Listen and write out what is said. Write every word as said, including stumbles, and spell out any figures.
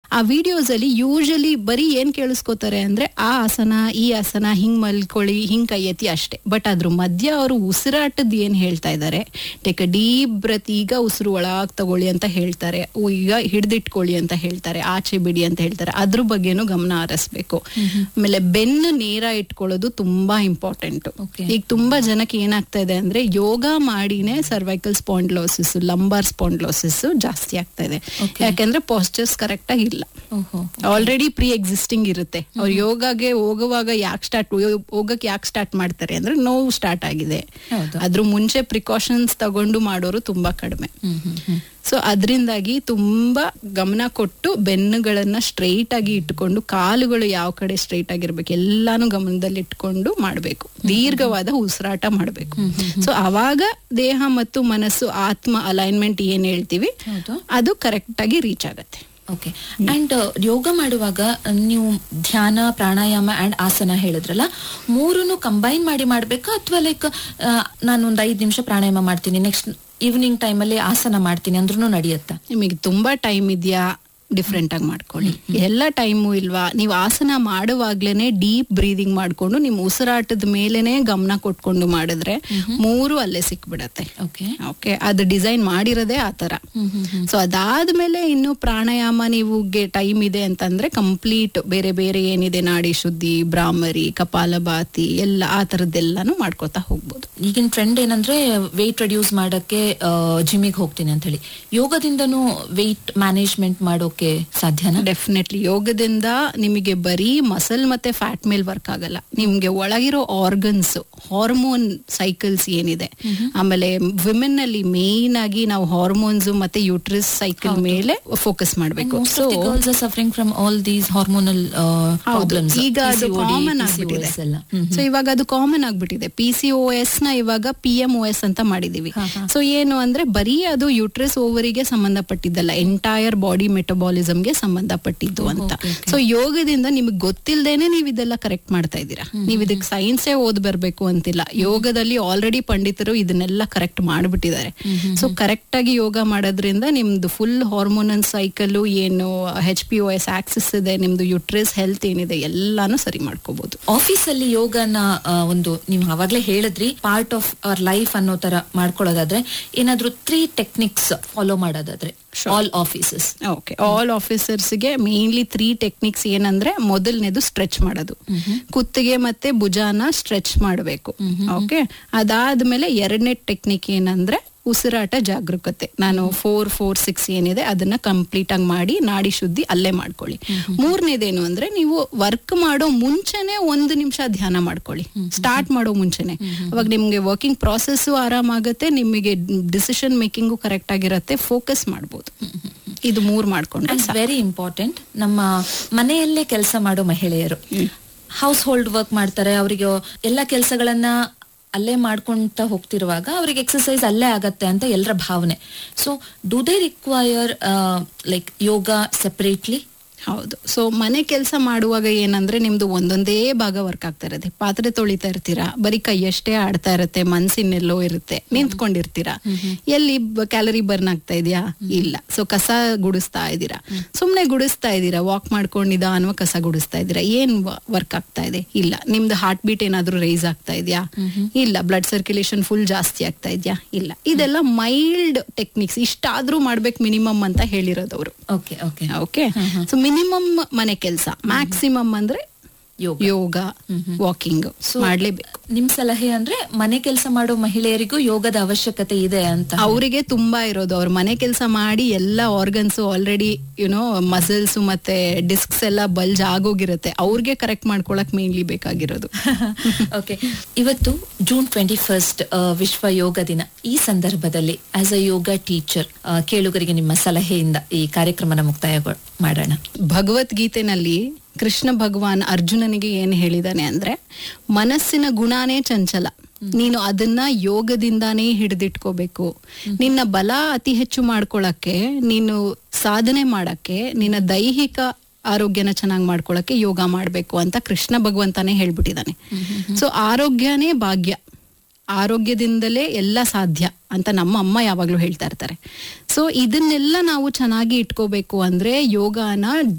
ಆ ವಿಡಿಯೋಸ್ ಅಲ್ಲಿ ಯೂಶಲಿ ಬರೀ ಏನ್ ಕೇಳಿಸ್ಕೋತಾರೆ ಅಂದ್ರೆ ಆ ಆಸನ ಈ ಆಸನ ಹಿಂಗ್ ಮಲ್ಕೊಳ್ಳಿ ಹಿಂಗ್ ಕೈ ಎತ್ತಿ ಅಷ್ಟೇ. ಬಟ್ ಅದ್ರ ಮಧ್ಯ ಅವರು ಉಸಿರಾಟದ ಏನ್ ಹೇಳ್ತಾ ಇದ್ದಾರೆ, ಟೇಕ್ ಅ ಡೀಪ್ ಬ್ರೆತ್, ಈಗ ಉಸಿರು ಒಳಗ್ ತಗೊಳ್ಳಿ ಅಂತ ಹೇಳ್ತಾರೆ, ಈಗ ಹಿಡ್ದಿಟ್ಕೊಳ್ಳಿ ಅಂತ ಹೇಳ್ತಾರೆ, ಆಚೆ ಬಿಡಿ ಅಂತ ಹೇಳ್ತಾರೆ, ಅದ್ರ ಬಗ್ಗೆನೂ ಗಮನ ಹರಿಸ್ಬೇಕು. ಆಮೇಲೆ ಬೆನ್ನು ನೇರ ಇಟ್ಕೊಳ್ಳೋದು ತುಂಬಾ ಇಂಪಾರ್ಟೆಂಟ್. ಈಗ ತುಂಬಾ ಜನಕ್ಕೆ ಏನಾಗ್ತಾ ಇದೆ ಅಂದ್ರೆ ಯೋಗ ಮಾಡಿನೇ ಸರ್ವೈಕಲ್ ಸ್ಪಾಂಡ್ಲೋಸಿಸ್, ಲಂಬಾರ್ ಸ್ಪಾಂಡ್ಲೋಸಿಸ್ ಜಾಸ್ತಿ ಆಗ್ತಾ ಇದೆ. ಯಾಕಂದ್ರೆ ಪಾಸ್ಚರ್ಸ್ ಕರೆಕ್ಟ್ ಆಗಿ ಇಲ್ಲ, ಆಲ್ರೆಡಿ ಪ್ರೀ ಎಕ್ಸಿಸ್ಟಿಂಗ್ ಇರುತ್ತೆ. ಅವ್ರು ಯೋಗಗೆ ಹೋಗುವಾಗ ಯಾಕೆ ಸ್ಟಾರ್ಟ್ ಹೋಗಕ್ಕೆ ಯಾಕೆ ಸ್ಟಾರ್ಟ್ ಮಾಡ್ತಾರೆ ಅಂದ್ರೆ ನೋವು ಸ್ಟಾರ್ಟ್ ಆಗಿದೆ. ಅದ್ರ ಮುಂಚೆ ಪ್ರಿಕಾಷನ್ಸ್ ತಗೊಂಡು ಮಾಡೋರು ತುಂಬಾ ಕಡಿಮೆ. ಸೊ ಅದರಿಂದಾಗಿ ತುಂಬಾ ಗಮನ ಕೊಟ್ಟು ಬೆನ್ನುಗಳನ್ನ ಸ್ಟ್ರೈಟ್ ಆಗಿ ಇಟ್ಕೊಂಡು, ಕಾಲುಗಳು ಯಾವ ಕಡೆ ಸ್ಟ್ರೈಟ್ ಆಗಿರ್ಬೇಕು ಎಲ್ಲಾನು ಗಮನದಲ್ಲಿ ಇಟ್ಕೊಂಡು ಮಾಡ್ಬೇಕು. ದೀರ್ಘವಾದ ಉಸಿರಾಟ ಮಾಡ್ಬೇಕು. ಸೊ ಅವಾಗ ದೇಹ ಮತ್ತು ಮನಸ್ಸು, ಆತ್ಮ ಅಲೈನ್ಮೆಂಟ್ ಏನ್ ಹೇಳ್ತೀವಿ ಅದು ಕರೆಕ್ಟ್ ಆಗಿ ರೀಚ್ ಆಗತ್ತೆ. ಓಕೆ. ಅಂಡ್ ಯೋಗ ಮಾಡುವಾಗ ನೀವು ಧ್ಯಾನ, ಪ್ರಾಣಾಯಾಮ ಅಂಡ್ ಆಸನ ಹೇಳಿದ್ರಲ್ಲ, ಮೂರನ್ನು ಕಂಬೈನ್ ಮಾಡಿ ಮಾಡ್ಬೇಕಾ ಅಥವಾ ಲೈಕ್ ನಾನು ಒಂದ್ ಐದ್ ನಿಮಿಷ ಪ್ರಾಣಾಯಾಮ ಮಾಡ್ತೀನಿ, ನೆಕ್ಸ್ಟ್ ಈವ್ನಿಂಗ್ ಟೈಮಲ್ಲಿ ಆಸನ ಮಾಡ್ತೀನಿ ಅಂದ್ರೂ ನಡೆಯುತ್ತಾ? ನಿಮಗೆ ತುಂಬಾ ಟೈಮ್ ಇದೆಯಾ, ಡಿಫ್ರೆಂಟ್ ಆಗಿ ಮಾಡ್ಕೊಳ್ಳಿ. ಎಲ್ಲ ಟೈಮು ಇಲ್ವಾ, ನೀವು ಆಸನ ಮಾಡುವಾಗ್ಲೇನೆ ಡೀಪ್ ಬ್ರೀದಿಂಗ್ ಮಾಡ್ಕೊಂಡು ನಿಮ್ ಉಸಿರಾಟದ ಮೇಲೆನೆ ಗಮನ ಕೊಟ್ಕೊಂಡು ಮಾಡಿದ್ರೆ ಮೂರು ಅಲ್ಲೇ ಸಿಕ್ಬಿಡತ್ತೆ. ಓಕೆ, ಅದು ಡಿಸೈನ್ ಮಾಡಿರೋದೇ ಆತರ. ಸೊ ಅದಾದ್ಮೇಲೆ ಇನ್ನು ಪ್ರಾಣಾಯಾಮ ನೀವು ಟೈಮ್ ಇದೆ ಅಂತಂದ್ರೆ ಕಂಪ್ಲೀಟ್ ಬೇರೆ ಬೇರೆ ಏನಿದೆ, ನಾಡಿ ಶುದ್ಧಿ, ಬ್ರಾಹ್ಮರಿ, ಕಪಾಲಭಾತಿ ಎಲ್ಲ ಆ ತರದ್ದೆಲ್ಲಾನು ಮಾಡ್ಕೋತಾ ಹೋಗ್ಬೋದು. ಈಗಿನ ಟ್ರೆಂಡ್ ಏನಂದ್ರೆ ವೆಯ್ಟ್ ರೆಡ್ಯೂಸ್ ಮಾಡಕ್ಕೆ ಜಿಮ್ಮಿಗೆ ಹೋಗ್ತೀನಿ ಅಂತ ಹೇಳಿ, ಯೋಗದಿಂದನೂ ವೆಯ್ಟ್ ಮ್ಯಾನೇಜ್ಮೆಂಟ್ ಮಾಡೋಕೆ ಸಾಧ್ಯನಾ? ಡೆಫಿನೆಟ್ಲಿ. ಯೋಗದಿಂದ ನಿಮಗೆ ಬರೀ ಮಸಲ್ ಮತ್ತೆ ಫ್ಯಾಟ್ ಮೇಲೆ ವರ್ಕ್ ಆಗಲ್ಲ, ನಿಮ್ಗೆ ಒಳಗಿರೋ ಆರ್ಗನ್ಸ್, ಹಾರ್ಮೋನ್ ಸೈಕಲ್ಸ್ ಏನಿದೆ, ಆಮೇಲೆ ವಿಮೆನ್ ಅಲ್ಲಿ ಮೇನ್ ಆಗಿ ನಾವು ಹಾರ್ಮೋನ್ಸ್ ಮತ್ತೆ ಯೂಟ್ರಸ್ ಸೈಕಲ್ ಮೇಲೆ ಫೋಕಸ್ ಮಾಡಬೇಕು. So suffering from all these hormonal problems. ಈಗ ಅದು ಕಾಮನ್ ಆಗ್ಬಿಟ್ಟಿದೆ. ಸೊ ಇವಾಗ ಅದು ಕಾಮನ್ ಆಗ್ಬಿಟ್ಟಿದೆ. ಪಿ ಸಿ ಓ ಎಸ್ ನ ಇವಾಗ ಪಿ ಎಂ ಓ ಎಸ್ ಅಂತ ಮಾಡಿದೀವಿ. ಸೊ ಏನು ಅಂದ್ರೆ ಬರೀ ಅದು ಯೂಟ್ರಸ್ ಓವರಿಗೆ ಸಂಬಂಧಪಟ್ಟಿದ್ದಲ್ಲ, ಎಂಟೈರ್ ಬಾಡಿ ಮೆಟಬಾಲಿಸಮ್ಗೆ ಸಂಬಂಧಪಟ್ಟಿದ್ದು ಅಂತ. ಸೊ ಯೋಗದಿಂದ ನಿಮಗೆ ಗೊತ್ತಿಲ್ಲದೇನೆ ನೀವು ಇದೆಲ್ಲ ಕರೆಕ್ಟ್ ಮಾಡ್ತಾ ಇದ್ದೀರಾ. ನೀವು ಇದಕ್ಕೆ ಸೈನ್ಸೇ ಓದ್ ಬರ್ಬೇಕು ಅಂತಿಲ್ಲ, ಯೋಗದಲ್ಲಿ ಆಲ್ರೆಡಿ ಪಂಡಿತರು ಇದನ್ನೆಲ್ಲ ಕರೆಕ್ಟ್ ಮಾಡ್ಬಿಟ್ಟಿದ್ದಾರೆ. ಸೊ ಕರೆಕ್ಟ್ ಆಗಿ ಯೋಗ ಮಾಡೋದ್ರಿಂದ ನಿಮ್ದು ಫುಲ್ ಹಾರ್ಮೋನಲ್ ಸೈಕಲ್ ಏನು, H P O S Axis ಇದೆ, ನಿಮ್ದು ಯುಟ್ರಸ್ ಹೆಲ್ತ್ ಏನಿದೆ ಎಲ್ಲಾನು ಸರಿ ಮಾಡ್ಕೋಬಹುದು. ಆಫೀಸ್ ಅಲ್ಲಿ ಯೋಗನ ಒಂದು ನೀವು ಅವಾಗ್ಲೇ ಹೇಳಿದ್ರಿ ಪಾರ್ಟ್ ಆಫ್ ಅವರ್ ಲೈಫ್ ಅನ್ನೋ ತರ ಮಾಡ್ಕೊಳ್ಳೋದಾದ್ರೆ ಏನಾದ್ರೂ ತ್ರೀ ಟೆಕ್ನಿಕ್ಸ್ ಫಾಲೋ ಮಾಡೋದಾದ್ರೆ all offices? Okay, all ಆಫೀಸರ್ಸ್ಗೆ mainly three techniques ಏನಂದ್ರೆ, ಮೊದಲನೇದು ಸ್ಟ್ರೆಚ್ ಮಾಡೋದು, ಕುತ್ತಿಗೆ ಮತ್ತೆ ಭುಜಾನ ಸ್ಟ್ರೆಚ್ ಮಾಡಬೇಕು. ಓಕೆ, ಅದಾದ್ಮೇಲೆ ಎರಡನೇ ಟೆಕ್ನಿಕ್ ಏನಂದ್ರೆ ಉಸಿರಾಟ ಜಾಗರೂಕತೆ. ನಾನು ಫೋರ್ ಫೋರ್ ಸಿಕ್ಸ್ ಏನಿದೆ ಅದನ್ನ ಕಂಪ್ಲೀಟ್ ಆಗಿ ಮಾಡಿ ನಾಡಿ ಶುದ್ಧಿ ಅಲ್ಲೇ ಮಾಡ್ಕೊಳ್ಳಿ. ಮೂರನೇದೇನು ಅಂದ್ರೆ ನೀವು ವರ್ಕ್ ಮಾಡೋ ಮುಂಚೆನೆ ಒಂದು ನಿಮಿಷ ಧ್ಯಾನ ಮಾಡ್ಕೊಳ್ಳಿ, ಸ್ಟಾರ್ಟ್ ಮಾಡೋ ಮುಂಚೆನೆ. ಅವಾಗ ನಿಮ್ಗೆ ವರ್ಕಿಂಗ್ ಪ್ರಾಸೆಸ್ ಆರಾಮಾಗತ್ತೆ, ನಿಮಗೆ ಡಿಸಿಷನ್ ಮೇಕಿಂಗು ಕರೆಕ್ಟ್ ಆಗಿರತ್ತೆ, ಫೋಕಸ್ ಮಾಡ್ಬೋದು. ಇದು ಮೂರ್ ಮಾಡ್ಕೊಂಡ್ರೆ ವೆರಿ ಇಂಪಾರ್ಟೆಂಟ್. ನಮ್ಮ ಮನೆಯಲ್ಲೇ ಕೆಲಸ ಮಾಡೋ ಮಹಿಳೆಯರು ಹೌಸ್ ಹೋಲ್ಡ್ ವರ್ಕ್ ಮಾಡ್ತಾರೆ, ಅವರಿಗೆ ಎಲ್ಲಾ ಕೆಲಸಗಳನ್ನ ಅಲ್ಲೇ ಮಾಡ್ಕೊಂತ ಹೋಗ್ತಿರುವಾಗ ಅವ್ರಿಗೆ ಎಕ್ಸರ್ಸೈಸ್ ಅಲ್ಲೇ ಆಗತ್ತೆ ಅಂತ ಎಲ್ಲರ ಭಾವನೆ. So do they require like yoga separately? ಹೌದು. ಸೊ ಮನೆ ಕೆಲಸ ಮಾಡುವಾಗ ಏನಂದ್ರೆ ನಿಮ್ದು ಒಂದೊಂದೇ ಭಾಗ ವರ್ಕ್ ಆಗ್ತಾ ಇರುತ್ತೆ. ಪಾತ್ರೆ ತೊಳಿತಾ ಇರ್ತೀರಾ, ಬರೀ ಕೈಯಷ್ಟೇ ಆಡ್ತಾ ಇರುತ್ತೆ, ಮನ್ಸಿನೆಲ್ಲೋ ಇರುತ್ತೆ, ನಿಂತ್ಕೊಂಡಿರ್ತೀರಾ, ಎಲ್ಲಿ ಕ್ಯಾಲರಿ ಬರ್ನ್ ಆಗ್ತಾ ಇದೆಯಾ? ಇಲ್ಲ. ಸೊ ಕಸ ಗುಡಿಸ್ತಾ ಇದ್ದೀರಾ, ಸುಮ್ನೆ ಗುಡಿಸ್ತಾ ಇದ್ದೀರಾ, ವಾಕ್ ಮಾಡ್ಕೊಂಡು ನಿಧಾನವ ಕಸ ಗುಡಿಸ್ತಾ ಇದ್ದೀರಾ, ಏನ್ ವರ್ಕ್ ಆಗ್ತಾ ಇದೆ? ಇಲ್ಲ. ನಿಮ್ದು ಹಾರ್ಟ್ ಬೀಟ್ ಏನಾದ್ರೂ ರೈಸ್ ಆಗ್ತಾ ಇದೆಯಾ? ಇಲ್ಲ. ಬ್ಲಡ್ ಸರ್ಕ್ಯುಲೇಷನ್ ಫುಲ್ ಜಾಸ್ತಿ ಆಗ್ತಾ ಇದೆಯಾ? ಇಲ್ಲ. ಇದೆಲ್ಲ ಮೈಲ್ಡ್ ಟೆಕ್ನಿಕ್ಸ್, ಇಷ್ಟಾದ್ರೂ ಮಾಡ್ಬೇಕು ಮಿನಿಮಮ್ ಅಂತ ಹೇಳಿರೋದವ್ರು. Okay okay okay. So minimum ಮನೆ ಕೆಲಸ, ಮ್ಯಾಕ್ಸಿಮಮ್ ಅಂದ್ರೆ ಯೋಗ, ವಾಕಿಂಗ್ ಮಾಡ್ಲೇಬೇಕು. ನಿಮ್ ಸಲಹೆ ಅಂದ್ರೆ ಮನೆ ಕೆಲಸ ಮಾಡೋ ಮಹಿಳೆಯರಿಗೂ ಯೋಗದ ಅವಶ್ಯಕತೆ ಇದೆ ಅಂತ? ಅವರಿಗೆ ತುಂಬಾ ಇರೋದು, ಅವ್ರ ಮನೆ ಕೆಲಸ ಮಾಡಿ ಎಲ್ಲ ಆರ್ಗನ್ಸ್ ಆಲ್ರೆಡಿ ಯುನೋ ಮಸಲ್ಸ್ ಮತ್ತೆ ಡಿಸ್ಕ್ಸ್ ಎಲ್ಲ ಬಲ್ಜ್ ಆಗೋಗಿರುತ್ತೆ, ಅವ್ರಿಗೆ ಕರೆಕ್ಟ್ ಮಾಡ್ಕೊಳಕ್ ಮೇನ್ಲಿ ಬೇಕಾಗಿರೋದು. ಓಕೆ, ಇವತ್ತು ಜೂನ್ ಟ್ವೆಂಟಿ ಫಸ್ಟ್ ವಿಶ್ವ ಯೋಗ ದಿನ. ಈ ಸಂದರ್ಭದಲ್ಲಿ ಆಸ್ ಅ ಯೋಗ ಟೀಚರ್ ಕೇಳುಗರಿಗೆ ನಿಮ್ಮ ಸಲಹೆಯಿಂದ ಈ ಕಾರ್ಯಕ್ರಮನ ಮುಕ್ತಾಯ ಮಾಡೋಣ. ಭಗವದ್ಗೀತೆನಲ್ಲಿ ಕೃಷ್ಣ ಭಗವಾನ್ ಅರ್ಜುನನಿಗೆ ಏನ್ ಹೇಳಿದಾನೆ ಅಂದ್ರೆ, ಮನಸ್ಸಿನ ಗುಣಾನೇ ಚಂಚಲ, ನೀನು ಅದನ್ನ ಯೋಗದಿಂದಾನೇ ಹಿಡಿದಿಟ್ಕೋಬೇಕು. ನಿನ್ನ ಬಲ ಅತಿ ಹೆಚ್ಚು ಮಾಡ್ಕೊಳಕ್ಕೆ, ನೀನು ಸಾಧನೆ ಮಾಡಕ್ಕೆ, ನಿನ್ನ ದೈಹಿಕ ಆರೋಗ್ಯನ ಚೆನ್ನಾಗಿ ಮಾಡ್ಕೊಳಕ್ಕೆ ಯೋಗ ಮಾಡ್ಬೇಕು ಅಂತ ಕೃಷ್ಣ ಭಗವಂತನೇ ಹೇಳ್ಬಿಟ್ಟಿದ್ದಾನೆ. ಸೊ ಆರೋಗ್ಯನೇ ಭಾಗ್ಯ, ಆರೋಗ್ಯದಿಂದಲೇ ಎಲ್ಲ ಸಾಧ್ಯ ಅಂತ ನಮ್ಮ ಅಮ್ಮ ಯಾವಾಗ್ಲೂ ಹೇಳ್ತಾ ಇರ್ತಾರೆ. ಸೊ ಇದನ್ನೆಲ್ಲ ನಾವು ಚೆನ್ನಾಗಿ ಇಟ್ಕೋಬೇಕು ಅಂದ್ರೆ ಯೋಗನ